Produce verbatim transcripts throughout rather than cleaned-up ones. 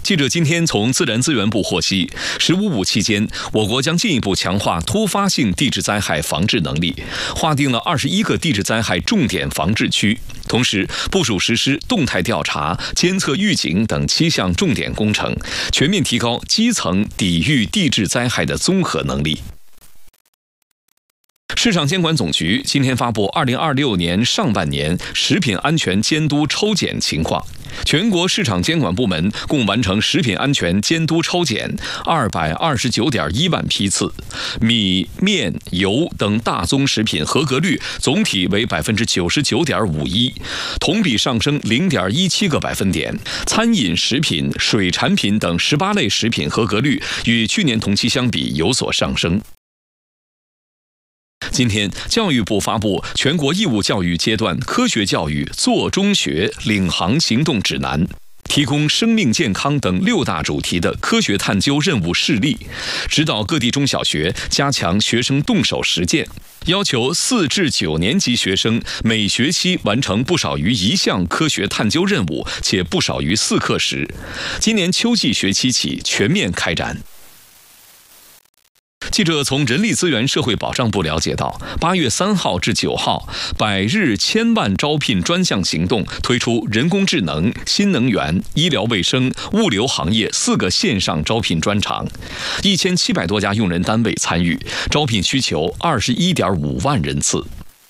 记者今天从自然资源部获悉，十五五期间，我国将进一步强化突发性地质灾害防治能力，划定了二十一个地质灾害重点防治区，同时部署实施动态调查、监测预警等七项重点工程，全面提高基层抵御地质灾害的综合能力。市场监管总局今天发布二零二六年上半年食品安全监督抽检情况，全国市场监管部门共完成食品安全监督抽检二百二十九点一万批次，米、面、油等大宗食品合格率总体为百分之九十九点五一，同比上升零点一七个百分点。餐饮食品、水产品等十八类食品合格率与去年同期相比有所上升。今天，教育部发布全国义务教育阶段科学教育做中学领航行动指南，提供生命健康等六大主题的科学探究任务示例，指导各地中小学加强学生动手实践，要求四至九年级学生每学期完成不少于一项科学探究任务，且不少于四课时。今年秋季学期起全面开展。记者从人力资源社会保障部了解到，八月三号至九号，百日千万招聘专项行动推出人工智能、新能源、医疗卫生、物流行业四个线上招聘专场，一千七百多家用人单位参与，招聘需求二十一点五万人次。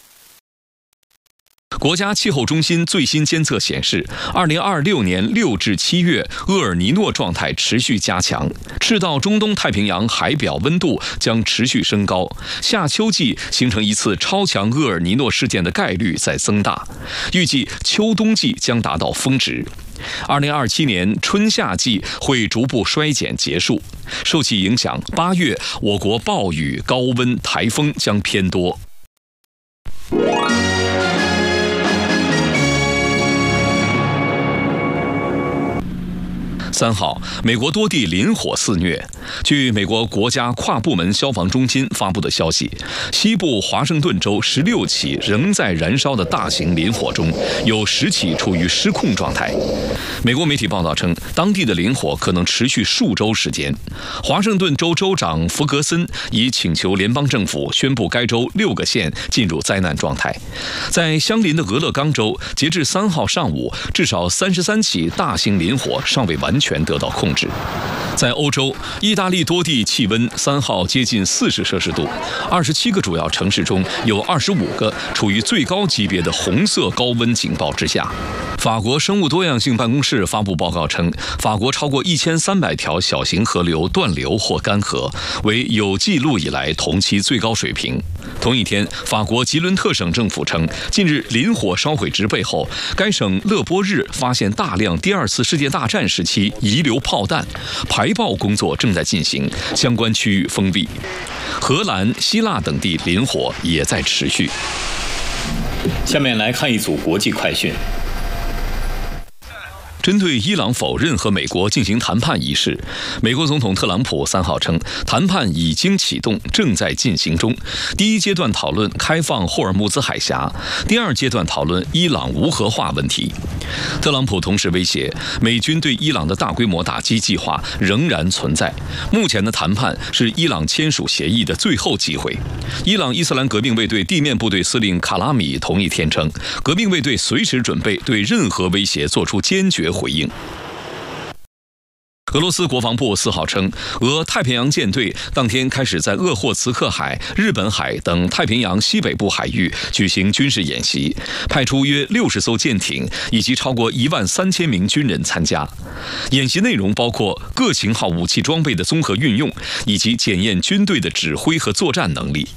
国家气候中心最新监测显示，二零二六年六至七月厄尔尼诺状态持续加强，赤道中东太平洋海表温度将持续升高，夏秋季形成一次超强厄尔尼诺事件的概率在增大，预计秋冬季将达到峰值。二零二七年春夏季会逐步衰减结束，受其影响，八月我国暴雨、高温、台风将偏多。三号，美国多地林火肆虐。据美国国家跨部门消防中心发布的消息，西部华盛顿州十六起仍在燃烧的大型林火中，有十起处于失控状态。美国媒体报道称，当地的林火可能持续数周时间。华盛顿州州长弗格森已请求联邦政府宣布该州六个县进入灾难状态。在相邻的俄勒冈州，截至三号上午，至少三十三起大型林火尚未完全得到控制。在欧洲，意大利多地气温三号接近四十摄氏度，二十七个主要城市中有二十五个处于最高级别的红色高温警报之下。法国生物多样性办公室发布报告称，法国超过一千三百条小型河流断流或干涸，为有记录以来同期最高水平。同一天，法国吉伦特省政府称，近日林火烧毁植被后，该省勒波日发现大量第二次世界大战时期遗留炮弹，排爆工作正在进行，相关区域封闭。荷兰、希腊等地林火也在持续。 下面来看一组国际快讯。 针对伊朗否认和美国进行谈判一事，美国总统特朗普三号称，谈判已经启动，正在进行中。第一阶段讨论开放霍尔木兹海峡，第二阶段讨论伊朗无核化问题。特朗普同时威胁，美军对伊朗的大规模打击计划仍然存在。目前的谈判是伊朗签署协议的最后机会。伊朗伊斯兰革命卫队地面部队司令卡拉米同一天称，革命卫队随时准备对任何威胁做出坚决回应。俄罗斯国防部四号称，俄太平洋舰队当天开始在鄂霍茨克海、日本海等太平洋西北部海域举行军事演习，派出约六十艘舰艇以及超过一万三千名军人参加。演习内容包括各型号武器装备的综合运用，以及检验军队的指挥和作战能力。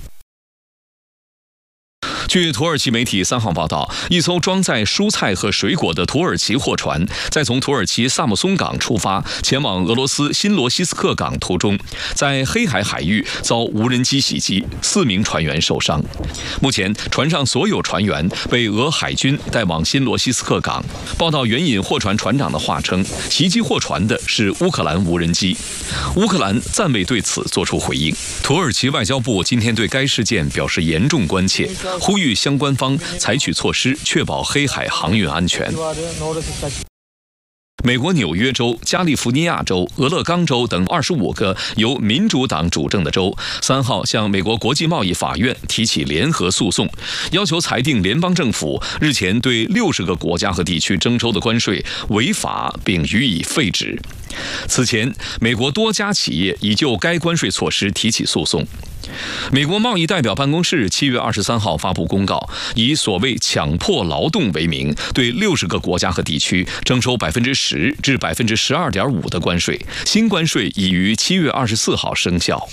据土耳其媒体三号报道，一艘装载蔬菜和水果的土耳其货船在从土耳其萨姆松港出发前往俄罗斯新罗西斯克港途中，在黑海海域遭无人机袭击，四名船员受伤。目前，船上所有船员被俄海军带往新罗西斯克港。报道援引货船船长的话称，袭击货船的是乌克兰无人机。乌克兰暂未对此作出回应。土耳其外交部今天对该事件表示严重关切，呼吁相关方采取措施，确保黑海航运安全。 美国纽约州、加利福尼亚州、俄勒冈州等二十五个由民主党主政的州，三号向美国国际贸易法院提起联合诉讼，要求裁定联邦政府日前对六十个国家和地区征收的关税违法，并予以废止。此前，美国多家企业已就该关税措施提起诉讼。美国贸易代表办公室七月二十三号发布公告，以所谓强迫劳动为名，对六十个国家和地区征收百分之十至百分之十二点五的关税。新关税已于七月二十四号生效。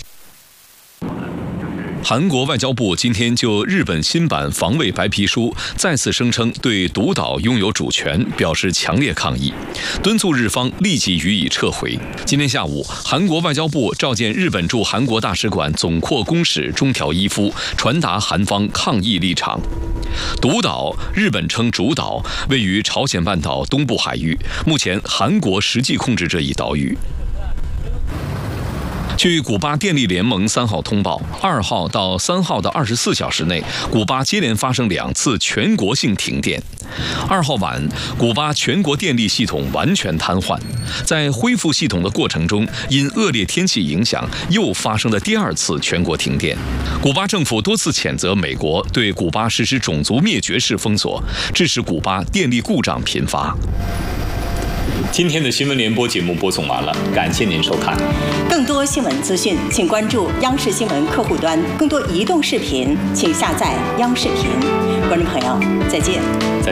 韩国外交部今天就日本新版防卫白皮书再次声称对独岛拥有主权表示强烈抗议，敦促日方立即予以撤回。今天下午，韩国外交部召见日本驻韩国大使馆总括公使中条一夫，传达韩方抗议立场。独岛，日本称主岛，位于朝鲜半岛东部海域，目前韩国实际控制这一岛屿。据古巴电力联盟三号通报，二号到三号的二十四小时内，古巴接连发生两次全国性停电。二号晚，古巴全国电力系统完全瘫痪。在恢复系统的过程中，因恶劣天气影响，又发生了第二次全国停电。古巴政府多次谴责美国对古巴实施种族灭绝式封锁，致使古巴电力故障频发。 今天的新闻联播节目播送完了，感谢您收看。 更多新闻资讯，请关注央视新闻客户端。更多移动视频，请下载央视频。观众朋友，再见。 再见。